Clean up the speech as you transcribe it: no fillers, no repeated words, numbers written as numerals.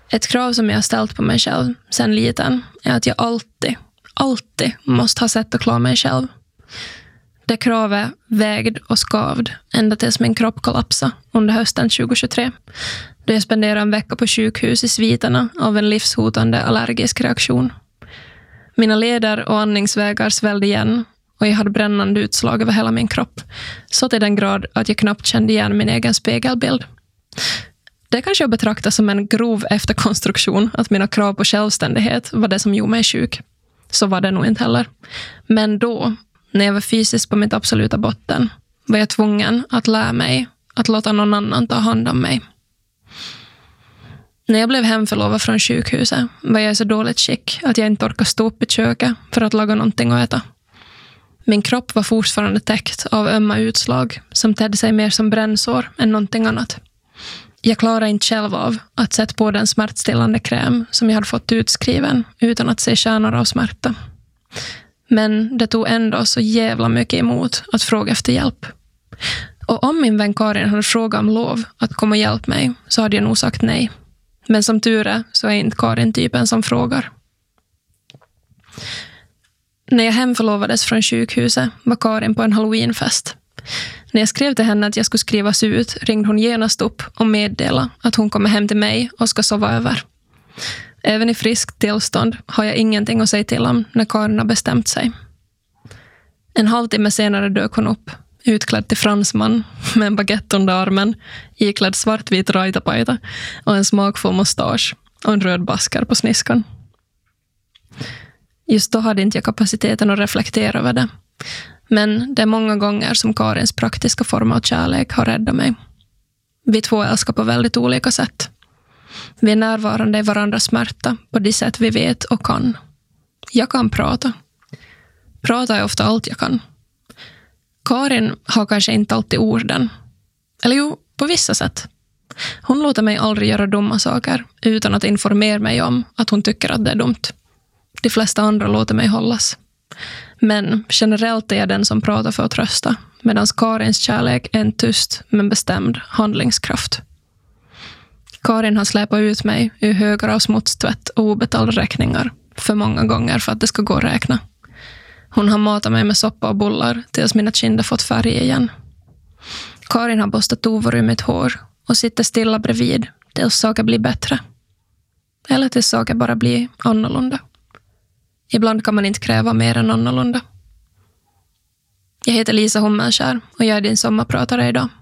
Ett krav som jag har ställt på mig själv sedan liten är att jag alltid måste ha sätt att klara mig själv. Det kravet vägd och skavd ända tills min kropp kollapsade under hösten 2023. Då jag spenderade en vecka på sjukhus i sviterna av en livshotande allergisk reaktion. Mina leder och andningsvägar svällde igen och jag hade brännande utslag över hela min kropp. Så till den grad att jag knappt kände igen min egen spegelbild. Det kanske jag betraktar som en grov efterkonstruktion att mina krav på självständighet var det som gjorde mig sjuk. Så var det nog inte heller. Men då, när jag var fysiskt på mitt absoluta botten, var jag tvungen att lära mig att låta någon annan ta hand om mig. När jag blev hemförlovad från sjukhuset var jag i så dåligt skick att jag inte orkade stå upp i köket för att laga någonting att äta. Min kropp var fortfarande täckt av ömma utslag som tedde sig mer som brännsår än någonting annat. Jag klarade inte själv av att sätta på den smärtstillande kräm som jag hade fått utskriven utan att se kärnor av smärta. Men det tog ändå så jävla mycket emot att fråga efter hjälp. Och om min vän Karin hade frågat om lov att komma och hjälpa mig så hade jag nog sagt nej. Men som tur är så är inte Karin typen som frågar. När jag hemförlovades från sjukhuset var Karin på en Halloweenfest. När jag skrev till henne att jag skulle skrivas ut ringde hon genast upp och meddelade att hon kommer hem till mig och ska sova över. Även i friskt tillstånd har jag ingenting att säga till om när Karin har bestämt sig. En halvtimme senare dök hon upp, utklädd till fransman med en baguette under armen, iklädd svartvit rajtapajta och en smakfull mustasch och en röd baskar på sniskan. Just då hade inte jag kapaciteten att reflektera över det. Men det är många gånger som Karins praktiska form av kärlek har räddat mig. Vi två älskar på väldigt olika sätt. Vi är närvarande i varandras smärta på det sätt vi vet och kan. Jag kan prata. Prata är ofta allt jag kan. Karin har kanske inte alltid orden. Eller jo, på vissa sätt. Hon låter mig aldrig göra dumma saker utan att informera mig om att hon tycker att det är dumt. De flesta andra låter mig hållas. Men generellt är jag den som pratar för att trösta, medan Karins kärlek är en tyst men bestämd handlingskraft. Karin har släpat ut mig ur högar av smutstvätt och obetalda räkningar för många gånger för att det ska gå att räkna. Hon har matat mig med soppa och bullar tills mina kinder fått färg igen. Karin har borstat tovor ur mitt hår och sitter stilla bredvid tills saker blir bättre. Eller tills saker bara blir annorlunda. Ibland kan man inte kräva mer än annorlunda. Jag heter Lisa Hummelskär och jag är din sommarpratare idag.